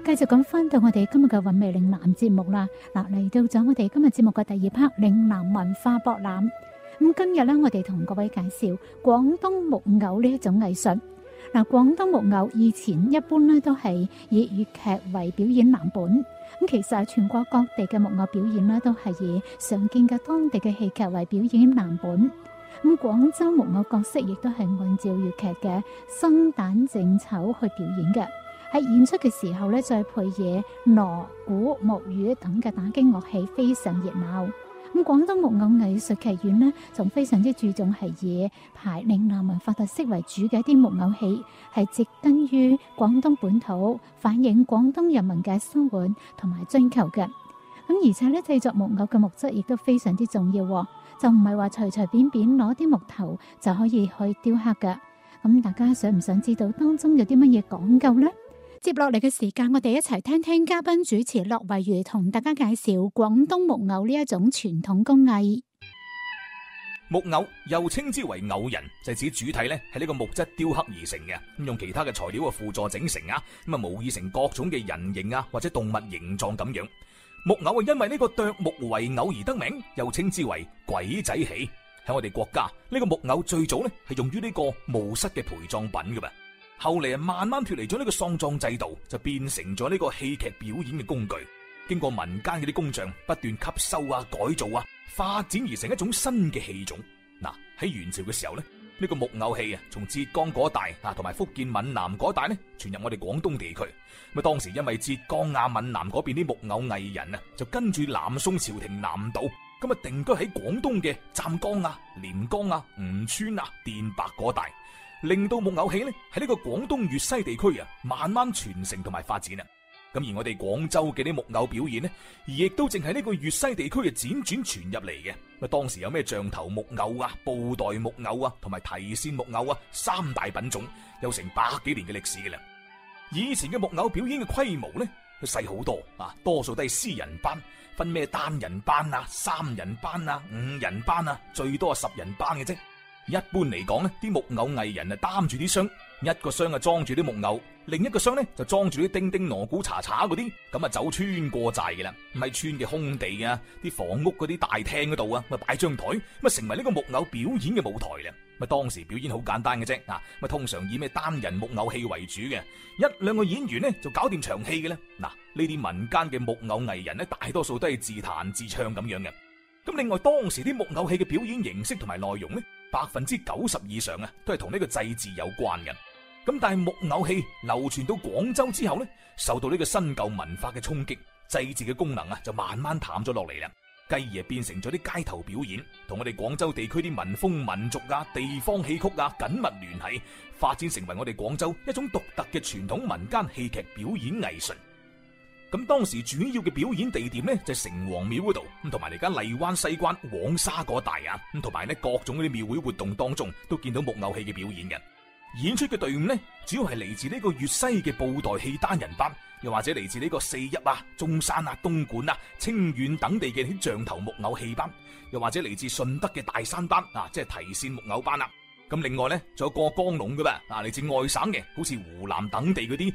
繼續咁翻到我哋今日嘅韻味嶺南節目啦。嗱，嚟到咗我哋今日節目嘅第二 part 嶺南文化博覽。咁今日咧，我哋同各位介紹廣東木偶呢一種藝術。嗱，廣東木偶以前一般咧都係以粵劇為表演藍本。咁其實全國各地嘅木偶表演咧都係以常見嘅當地嘅戲劇為表演藍本。咁廣州木偶角色亦都係按照粵劇嘅生旦淨丑去表演嘅。喺演出嘅時候咧，再配以鑼鼓木魚等嘅打擊樂器，非常熱鬧。咁廣東木偶藝術劇院呢，仲非常之注重係以排嶺南文化特色為主嘅一啲木偶戲，係植根於廣東本土，反映廣東人民嘅生活同埋追求嘅。咁而且咧，製作木偶嘅木質亦都非常之重要，就唔係話隨隨便便攞啲木頭就可以去雕刻嘅。咁大家想唔想知道當中有啲乜嘢講究呢？接落嚟嘅時間，我哋一齊聽聽嘉賓主持駱惠如同大家介紹廣東木偶呢一種傳統工藝。 木偶又稱之為偶人，就指主體咧係呢個木質雕刻而成嘅，咁用其他嘅材料嘅輔助整成啊，咁啊模擬成各種嘅人形啊或者動物形狀咁樣。木偶因為呢個啄木為偶而得名，又稱之為鬼仔戲。喺我哋國家呢個木偶最早咧係用於呢個墓室嘅陪葬品噶噃。後嚟慢慢脫離咗呢個喪葬制度，就變成咗呢個戲劇表演嘅工具。經過民間嗰啲工匠不斷吸收啊、改造啊，發展而成一種新嘅戲種。嗱，喺元朝嘅時候咧，呢個木偶戲啊，從浙江嗰帶啊同埋福建閩南嗰帶咧傳入我哋廣東地區。咁當時因為浙江啊、閩南嗰邊啲木偶藝人啊，就跟住南宋朝廷南渡，咁啊定居喺廣東嘅湛江啊、廉江啊、吳川啊、電白嗰帶。令到木偶戲咧喺呢個廣東粵西地區啊，慢慢傳承同埋發展啊。咁而我哋廣州嘅啲木偶表演呢，亦都淨係呢個粵西地區嘅輾轉傳入嚟嘅。咁當時有咩象頭木偶啊、布袋木偶啊，同埋提線木偶啊，三大品種，有成100幾年嘅歷史嘅啦。以前嘅木偶表演嘅規模呢，都細好多啊，多數都係私人班，分咩單人班啊、3人班啊、5人班啊，最多係10人班嘅啫。一般嚟講呢，啲木偶藝人啊擔住啲箱，一個箱啊裝住啲木偶，另一個箱呢就裝住啲叮叮鑼鼓查查嗰啲，咁啊走穿過寨嘅啦。咁喺村嘅空地啊，啲房屋嗰啲大廳嗰度啊，咪擺張台，咁成為呢個木偶表演嘅舞台啦。咁當時表演好簡單嘅啫，咁通常以咩單人木偶戲為主嘅，1-2個演員呢就搞掂場戲嘅啦。嗱，呢啲民間嘅木偶藝人呢，大多數都係自彈自唱咁樣嘅。咁另外當時啲木偶戲嘅表演形式同埋內容呢，90%以上啊，都係同呢個祭祀有關嘅。咁但係木偶戲流傳到廣州之後呢，受到呢個新舊文化嘅衝擊，祭祀嘅功能啊就慢慢淡咗落嚟啦，繼而變成咗啲街頭表演，同我哋廣州地區啲民風民俗啊、地方戲曲啊緊密聯繫，發展成為我哋廣州一種獨特嘅傳統民間戲劇表演藝術。咁當時主要嘅表演地點呢，就係城隍廟嗰度，咁同埋而家荔灣、西關、黃沙嗰帶啊，咁同埋呢各種嗰啲廟會活動當中都見到木偶戲嘅表演嘅。演出嘅隊伍呢，主要係嚟自呢個粵西嘅布袋戲單人班，又或者嚟自呢個四邑啊、中山啊、東莞啊、清遠等地嘅啲象頭木偶戲班，又或者嚟自順德嘅大山班啊，即係提線木偶班啦。咁另外呢，仲有過江龍嘅噃，嚟自外省嘅，好似湖南等地嗰啲